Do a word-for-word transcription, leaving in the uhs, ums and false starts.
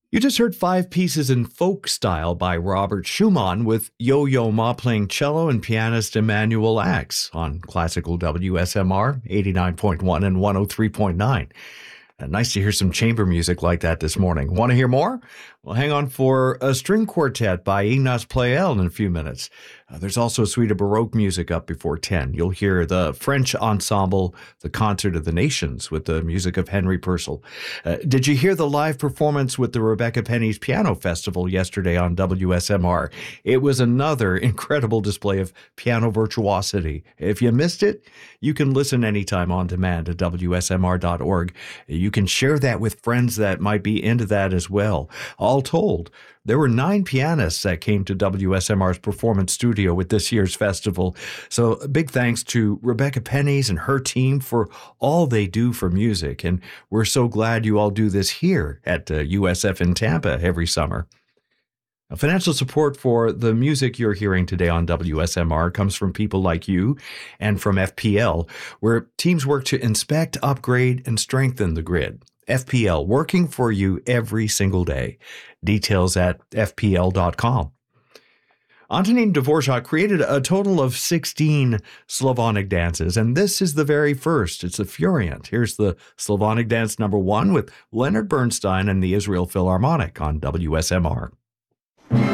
You just heard five pieces in folk style by Robert Schumann with Yo-Yo Ma playing cello and pianist Emmanuel Axe on classical W S M R eighty-nine point one and one oh three point nine. Uh, nice to hear some chamber music like that this morning. Want to hear more? Well, hang on for a string quartet by Ignaz Pleyel in a few minutes. Uh, there's also a suite of Baroque music up before ten. You'll hear the French ensemble, the Concert of the Nations, with the music of Henry Purcell. Uh, did you hear the live performance with the Rebecca Penny's Piano Festival yesterday on W S M R? It was another incredible display of piano virtuosity. If you missed it, you can listen anytime on demand at W S M R dot org. You can share that with friends that might be into that as well. All told, there were nine pianists that came to W S M R's Performance Studio with this year's festival. So a big thanks to Rebecca Penny's and her team for all they do for music. And we're so glad you all do this here at uh, U S F in Tampa every summer. Now, financial support for the music you're hearing today on W S M R comes from people like you and from F P L, where teams work to inspect, upgrade, and strengthen the grid. F P L, working for you every single day. Details at F P L dot com. Antonin Dvorak created a total of sixteen Slavonic dances, and this is the very first. It's the Furient. Here's the Slavonic dance number one with Leonard Bernstein and the Israel Philharmonic on W S M R.